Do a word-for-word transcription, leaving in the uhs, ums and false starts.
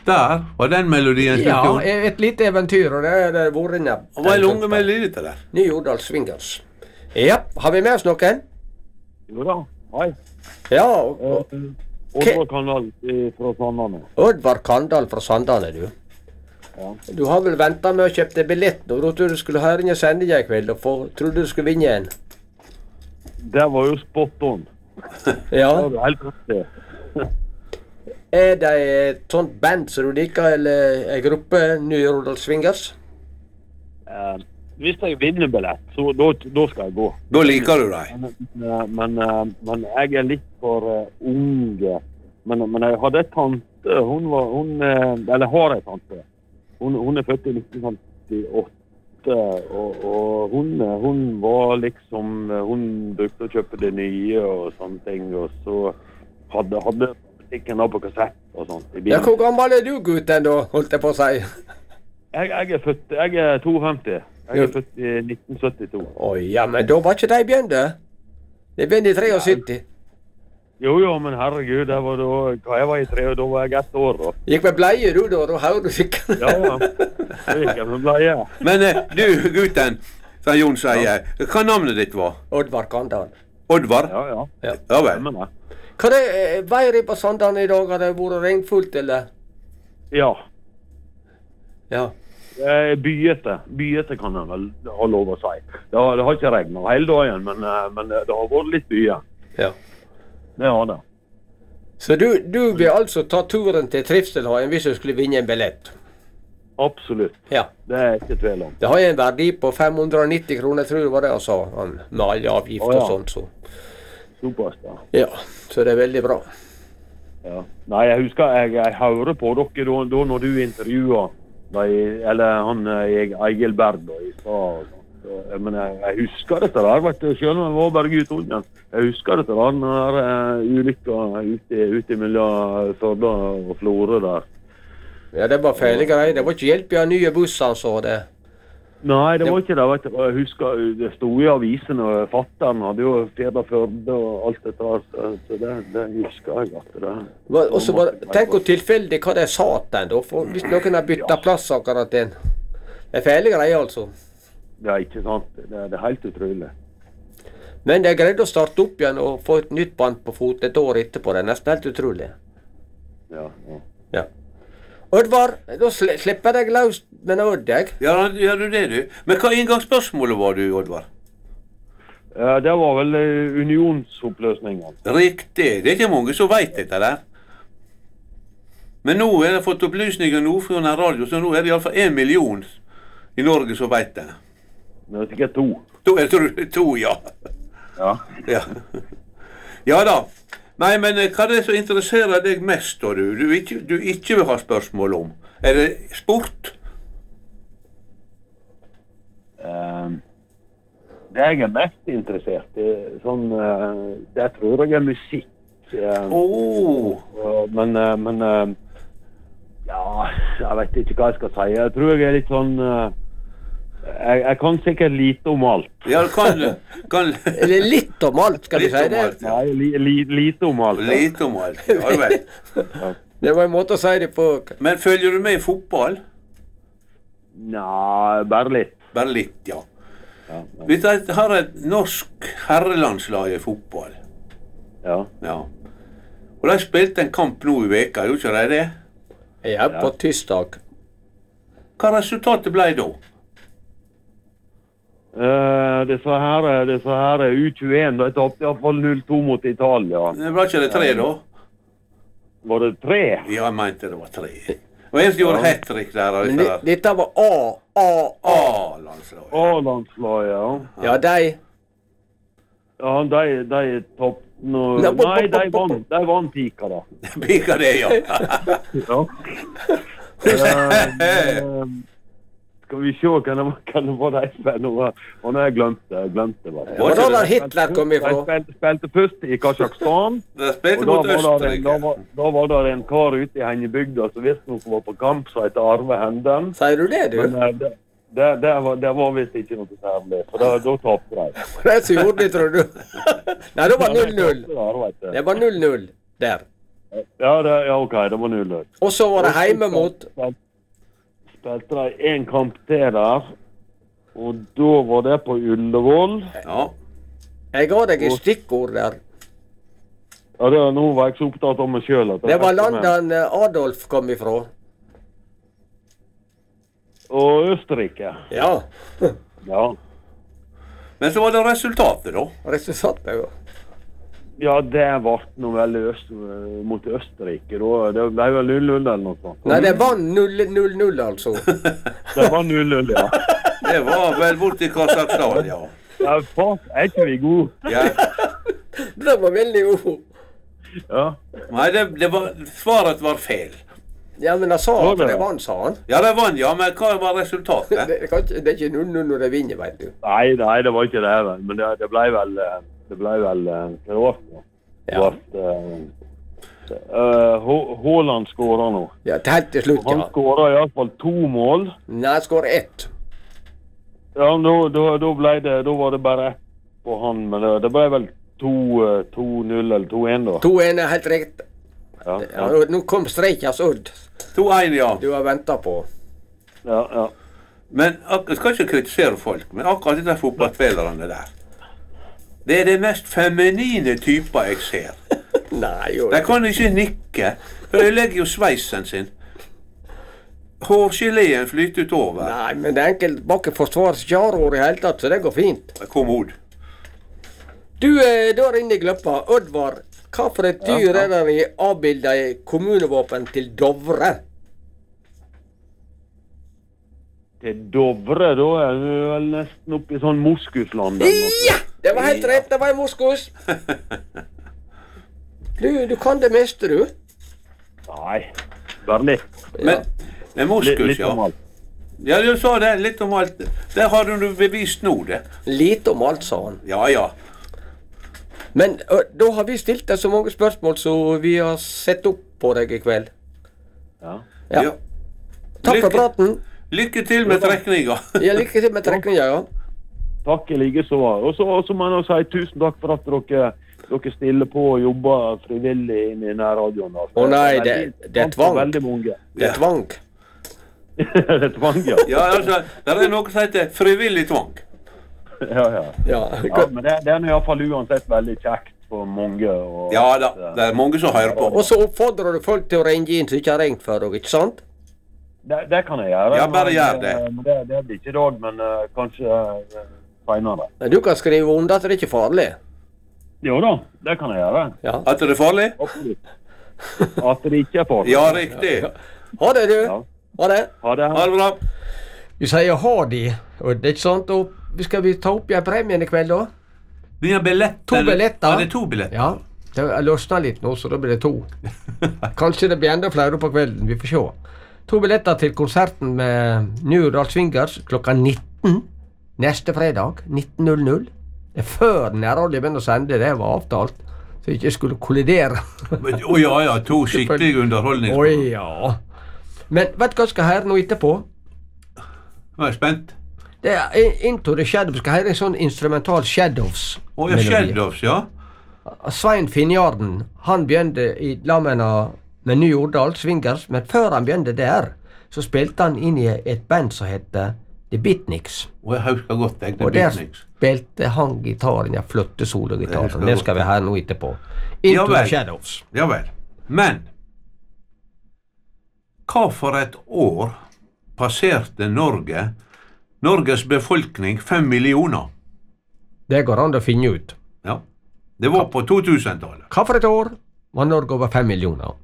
Der var den melodien Ja, slutt. et lite eventyr, og det er det vært nebb. Og hva er lunge melodi til der? Ny Jordal Swingers. Ja, har vi med oss noen? Jo da, hei. Ja, og, og, Oddvar Kandal fra Sandane. Oddvar Kandal fra Sandane, du. Ja. Du har vel ventet med å kjøpe deg billett, og da trodde du skulle høre inn i sendingen i kveld, og få, trodde du skulle vinne en. Det var jo spot on. Ja. Det var helt rett. Er det et sånt band som du liker, eller en gruppe, Ny Jordal Swingers? Eh, hvis jeg vinner billett, så da, da skal jeg gå. Da liker du deg. Men, men, men jeg er litt for uh, unge. Men, men jeg hadde et tante, hun var, hun, eller har et tante. Hun, hun er født i nitten femtiåtte, og, og hun, hun var liksom, hun brukte å kjøpe det nye og sånne ting, og så hadde, hadde butikken da på kassett og sånt i bilen. Ja, hvor gammel er du, gutten, da, holdt jeg på å si? Jeg, jeg er født, jeg er femtito. Jeg er født i nitten syttito. Oi, ja, men da var ikke de begynte. De begynte i syttitre. Jo, jo, men herregud, det var da, hva jeg var i tre, og da var jeg ett år da. Gikk med bleie du da, da hører du sikkert. Ja, ja. Det gikk jeg med bleie. Men eh, du, gutten, som Jon sier, hva navnet ditt var? Oddvar Kandal. Oddvar? Ja, ja. Ja. Ja vel. Stemmer det. Hva er det, veier på Sandane i dag? Har det vært regnfullt, eller? Ja. Ja. Eh, byete. Byete kan jeg vel ha lov å si. Det har, det har ikke regnet hele dagen, men, eh, men det har vært litt bye. Ja. Det har det. Så du, du vil altså ta turen til Trivselhaien hvis du skulle vinne en billett? Absolutt. Ja. Det er ikke tvil om. Det har en verdi på fem hundre og nitti kroner, tror jeg var det han sa, han, med alle avgifter Å, ja. og sånt. Så. Såpass da. Ja, så det er veldig bra. Ja. Nei, jeg husker jeg, jeg hører på dere da, da når du intervjuer de, eller han eh, Egil Berg da, i stad. Så, men jeg, jeg husker dette der, vet du, selv om jeg var bare gutt unge. Jeg husker dette der, den der uh, ulykka ute, ute mellom Førde og Florø der. Ja, det var feile greier. Det var ikke hjelp i av nye busser, så det. Nei, det var Det- ikke det, vet du. Jeg husker, det stod i avisen, og fatteren hadde jo Fjerda Førde og alt dette der, så, så det, det husker jeg at det. Var- Og så var, tenk hvor tilfeldig hva det sa den da, for hvis noen har byttet plass akkurat den. Det er feile greier, altså. Det er ikke sant, det, det er helt utrolig. Men de greide å starte opp igjen og få et nytt band på fot et år etterpå. Det er nesten helt utrolig. Ja, ja. Ja. Oddvar, da sl slipper jeg løs med en Odd, jeg. Ja, gjør du det, du? Men hva inngangsspørsmålet var du, Oddvar? Eh, Det var vel eh, unionsoppløsningen. Riktig. Det er ikke mange som vet dette der. Men nå har jeg fått opplysninger nå fra en radio, så nå er det i hvert fall en million i Norge som vet det. Det er sikkert to. To, jeg tror det er to, ja. Ja. Ja. Ja da. Nei, men eh, hva er det som interesserer deg mest, da, du? Du ikke, du ikke vil ha spørsmål om? Er det sport? Eh, Det jeg er mest interessert i, sånn, eh, det tror jeg er musikk. eh, Åh! og- Men, eh, men eh, ja, jeg vet ikke hva jeg skal si. Jeg tror jeg er litt sånn, eh, jeg, jeg kan sikkert lite om alt. Ja, kan du kan, Eller litt om alt, skal vi Litt si om det. alt. Ja. Nei, li, li, lite om alt. ja. Lite om alt. Ja vel. Det var en måte å si det på. Men følger du med i fotball? Nei, bare litt. Bare litt, ja. Ja, ja. Vi tar- har et norsk herrelandslag i fotball. ja. Ja. Og de spilte en kamp nå i veka, gjorde ikke de det? Ja, på tirsdag. Hva resultatet ble da? Uh, disse her, disse her U tjueen, de tapte i hvert fall null to mot Italia. Det var ikke det tre da? Var det tre? Ja, jeg mente det var tre. Og en som gjorde Ja. hat-trick der. av Men disse det- der. dette var A, A, A. A-landslaget. A-landslaget, ja. Ja, de. Ja, de, de tapte nå... Nei, bo- bo- Nei, de bo- bo- vant, de vant pika da. Bika det, ja. Ja. Eh, eh, skal vi se, kan det, kan det være de nå? Og nå har jeg glemt det, jeg glemte det. Var Og ikke da det- var Hitler kom De ifra. spilte, spilte først i Kazakhstan, De og spilte da mot var, det en, da, Østerrike. var, da var det en kar ute i Hengebygda som visst noe var på kamp, som heter Arve Henden. Sier du det, du? Men eh, det, det, det, var, det var visst ikke noe særlig, for da, da tapte de. Det som gjorde det, tror du? Nei, det var null null. Ja, det vet jeg. Det var null null der. Ja, det, ja, ok, det var null null. Og så var det hjemme mot Spilte de en kamp til der, og da var det på Ullevål. Ja. Jeg ga deg et stikkord der. Ja, det, nå var jeg så opptatt av meg selv. At Det var landet Adolf kom ifra. Og Østerrike. Ja. Ja. Men så var det resultatet, da. Resultatet, ja. Ja, det ble noe veldig øst, mot Østerrike. Da. Det ble vel null null eller noe sånt. Nei, det var null null, altså. Det var null null, ja. Det var vel borti Kasakhstan, ja. Ja, faen, er ikke vi gode? ja. Det var veldig god. Ja. Nei, det, det var, svaret var feil. Ja, men han sa Var at det? det vant, sa han. Ja, det vant, ja, men hva var resultatet? Det, det, kan ikke, det er ikke null null når det vinner, vet du. Nei, nei, det var ikke det, vel. Men det, det ble vel eh, det ble vel eh, Kroatia. Ja. At, eh, eh, Hå- Haaland skåret nå. Ja, til helt til slutt, Han ja. skåret i hvert fall to mål. Nei, han skåret ett. Ja, men da, da, da ble det, da var det bare ett på han, men det, det ble vel to null eller to én da. to én er helt riktig. Ja, Ja, ja, nå- nå kom Streikjas Odd. to én, ja. Du har ventet på. ja, ja. Men ak- jeg skal ikke kritisere folk, men akkurat de der fotballspillerne der, det er de mest feminine typer jeg ser. Nei, jo. De kan ikke nikke, for de legger jo sveisen sin. Hårgeleen flyter utover. Nei, men det er enkelt bak forsvarets kjarår i hele tatt, så det går fint. Kommod. Du, eh, der inne i Gløppa, Oddvar, hva for et dyr er det i avbildet i kommunevåpen til Dovre? Til Dovre, da er vi vel nesten oppe i sånn moskusland. eller noe. Ja! Det var helt rett, det var i moskus. Du, du kan det meste, du. Nei, bare litt. Men, men Litt, moskus, litt ja. om alt. Ja, du sa det, litt om alt. Det har du bevist nå, det. Lite om alt, sa han. Ja, ja. Men ø, da har vi stilt deg så mange spørsmål så vi har sett opp på deg i kveld. Ja. Ja. ja. Takk for Lykke- praten. Lykke til med trekninga. Ja, lykke til med trekninga, ja. Takk i like så. Og så og så må jeg nå si tusen takk for at dere, dere stiller på og jobber frivillig inne i nærradioen. Altså. Å nei, veldig det- det er interessant tvang. for Veldig mange. Det er tvang. det er tvang, ja. Ja, altså, det er noe som heter frivillig tvang. ja, ja. Ja, ja men det, det er i hvert fall uansett veldig kjekt for mange. Og, Ja da, det er mange som hører på. Og så oppfordrer du folk til å ringe inn som ikke har ringt før deg, ikke sant? Det, det kan jeg gjøre. Ja, bare men, gjør det. eh, Men det, det blir ikke i dag, men uh, kanskje uh, senere. Du kan skrive under at det er ikke farlig. Jo da, det kan jeg gjøre. Ja. At det er farlig? Absolutt. At det ikke er farlig. Ja, riktig. Ha det, du. Ja. Ha det. Ha det. Ha det bra. Vi sier ha de, og det er ikke sant? Og vi skal vi ta opp igjen premien i kveld, da? Vi har billetter. To billetter. Ja, det er to billetter. Ja. Det har løsna litt nå, så da blir det to. Kanskje det blir enda flere på kvelden. Vi får se. To billetter til konserten med New York Swingers klokka nitten neste fredag. nitten null null. Det er før nærholdet begynner å sende. Det var avtalt. Så jeg ikke skulle kollidere. Å ja, ja. To skikkelige Oi, underholdningsprogram. ja. Men vet du hva jeg skal høre nå etterpå? Jeg er spent. Det er I- Into the Shadows. Skal høre en sånn instrumental Shadows. Å ja, Shadows, ja. Svein Finnjarden, han begynte i lammen med Ny Jordal, Swingers, men før han begynte der, så spilte han inn i et band som heter The Beatniks. Og jeg husker godt jeg, det Og der Beatniks. spilte han gitaren, ja, flotte Det sologitaren. husker jeg Det skal godt. vi høre nå etterpå. Into Ja the vel. Shadows. Ja vel. Men hva for et år passerte Norge, Norges befolkning, fem millioner? Det går an å finne ut. Ja. Det var på to tusen-tallet. Hva for et år var Norge over fem millioner?